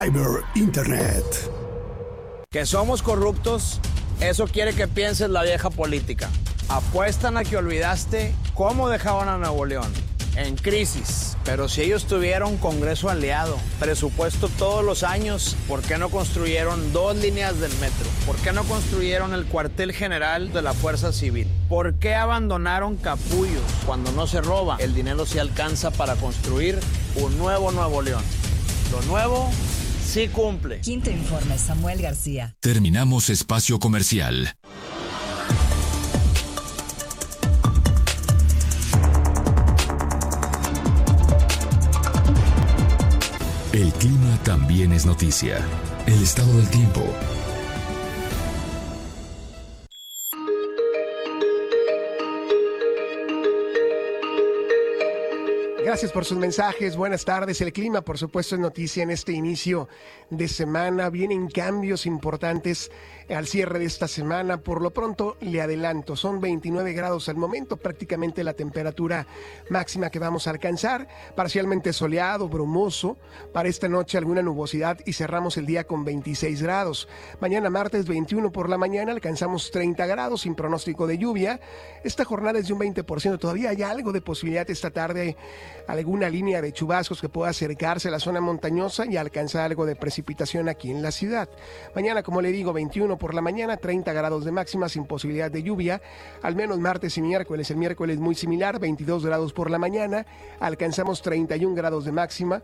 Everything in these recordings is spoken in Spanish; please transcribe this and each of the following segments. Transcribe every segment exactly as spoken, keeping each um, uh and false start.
Cyber Internet. Que somos corruptos, eso quiere que pienses la vieja política. Apuestan a que olvidaste cómo dejaban a Nuevo León, en crisis. Pero si ellos tuvieron Congreso aliado, presupuesto todos los años, ¿por qué no construyeron dos líneas del metro? ¿Por qué no construyeron el cuartel general de la Fuerza Civil? ¿Por qué abandonaron capullos cuando no se roba? El dinero se alcanza para construir un nuevo Nuevo León. Lo nuevo sí cumple. Quinto Informe, Samuel García. Terminamos espacio comercial. El clima también es noticia. El estado del tiempo. Gracias por sus mensajes, buenas tardes. El clima, por supuesto, es noticia en este inicio de semana. Vienen cambios importantes al cierre de esta semana. Por lo pronto, le adelanto, son veintinueve grados al momento, prácticamente la temperatura máxima que vamos a alcanzar. Parcialmente soleado, brumoso. Para esta noche alguna nubosidad y cerramos el día con veintiséis grados. Mañana martes veintiuno por la mañana alcanzamos treinta grados sin pronóstico de lluvia. Esta jornada es de un veinte por ciento. Todavía hay algo de posibilidad esta tarde, alguna línea de chubascos que pueda acercarse a la zona montañosa y alcanzar algo de precipitación aquí en la ciudad. Mañana, como le digo, veintiuno por la mañana, treinta grados de máxima sin posibilidad de lluvia. Al menos martes y miércoles. El miércoles muy similar, veintidós grados por la mañana, alcanzamos treinta y un grados de máxima.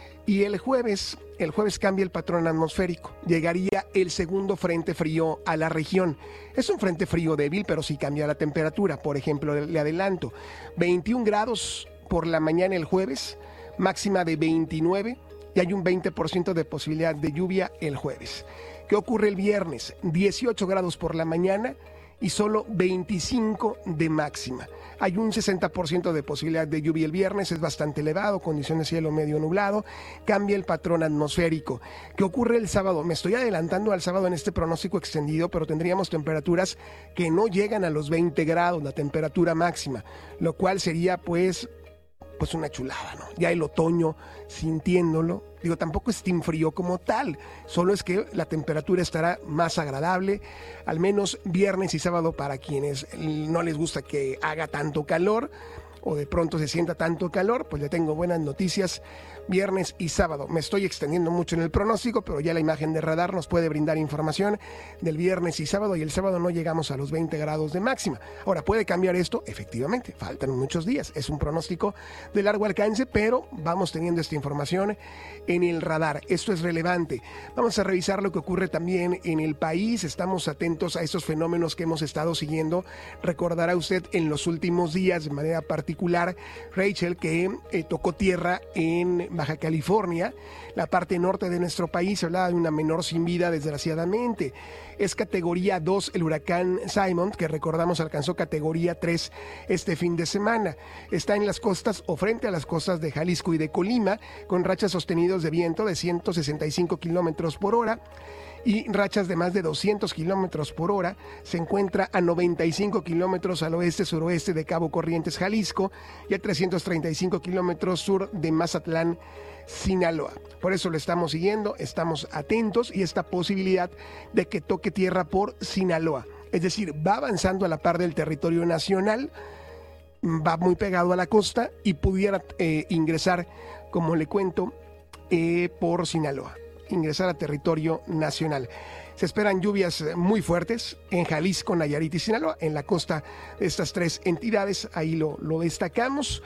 Y el jueves, el jueves cambia el patrón atmosférico. Llegaría el segundo frente frío a la región. Es un frente frío débil, pero sí cambia la temperatura. Por ejemplo, le adelanto, veintiún grados por la mañana el jueves, máxima de veintinueve, y hay un veinte por ciento de posibilidad de lluvia el jueves. ¿Qué ocurre el viernes? dieciocho grados por la mañana y solo veinticinco de máxima. Hay un sesenta por ciento de posibilidad de lluvia el viernes, es bastante elevado, condiciones de cielo medio nublado, cambia el patrón atmosférico. ¿Qué ocurre el sábado? Me estoy adelantando al sábado en este pronóstico extendido, pero tendríamos temperaturas que no llegan a los veinte grados, la temperatura máxima, lo cual sería pues... pues una chulada, ¿no? Ya el otoño sintiéndolo. Digo, tampoco es team frío como tal, solo es que la temperatura estará más agradable, al menos viernes y sábado para quienes no les gusta que haga tanto calor o de pronto se sienta tanto calor, pues le tengo buenas noticias. Viernes y sábado. Me estoy extendiendo mucho en el pronóstico, pero ya la imagen de radar nos puede brindar información del viernes y sábado, y el sábado no llegamos a los veinte grados de máxima. Ahora, ¿puede cambiar esto? Efectivamente, faltan muchos días. Es un pronóstico de largo alcance, pero vamos teniendo esta información en el radar. Esto es relevante. Vamos a revisar lo que ocurre también en el país. Estamos atentos a estos fenómenos que hemos estado siguiendo. Recordará usted en los últimos días, de manera particular, Rachel, que eh, tocó tierra en Baja California, la parte norte de nuestro país. Se hablaba de una menor sin vida, desgraciadamente. Es categoría dos el huracán Simon, que recordamos alcanzó categoría tres este fin de semana. Está en las costas o frente a las costas de Jalisco y de Colima, con rachas sostenidos de viento de ciento sesenta y cinco kilómetros por hora y rachas de más de doscientos kilómetros por hora. Se encuentra a noventa y cinco kilómetros al oeste-suroeste de Cabo Corrientes, Jalisco, y a trescientos treinta y cinco kilómetros sur de Mazatlán, Sinaloa. Por eso lo estamos siguiendo, estamos atentos, y esta posibilidad de que toque tierra por Sinaloa. Es decir, va avanzando a la par del territorio nacional, va muy pegado a la costa y pudiera eh, ingresar, como le cuento, eh, por Sinaloa. Ingresar a territorio nacional. Se esperan lluvias muy fuertes en Jalisco, Nayarit y Sinaloa, en la costa de estas tres entidades. Ahí lo, lo destacamos.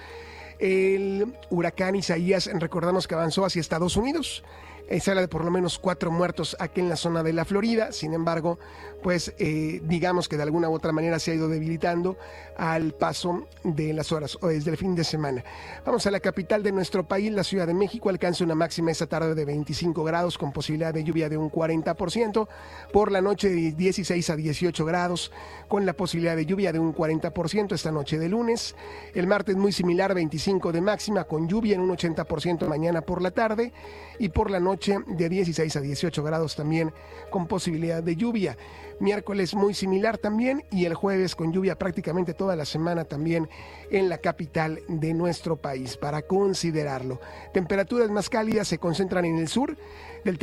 El huracán Isaías, recordamos que avanzó hacia Estados Unidos. Se habla de por lo menos cuatro muertos aquí en la zona de la Florida. Sin embargo, pues eh, digamos que de alguna u otra manera se ha ido debilitando al paso de las horas o desde el fin de semana. Vamos a la capital de nuestro país, la Ciudad de México. Alcanza una máxima esta tarde de veinticinco grados con posibilidad de lluvia de un cuarenta por ciento. Por la noche de dieciséis a dieciocho grados con la posibilidad de lluvia de un cuarenta por ciento esta noche de lunes. El martes muy similar, veinticinco de máxima con lluvia en un ochenta por ciento mañana por la tarde, y por la noche noche de dieciséis a dieciocho grados también con posibilidad de lluvia. Miércoles muy similar también y el jueves con lluvia prácticamente toda la semana también en la capital de nuestro país, para considerarlo. Temperaturas más cálidas se concentran en el sur del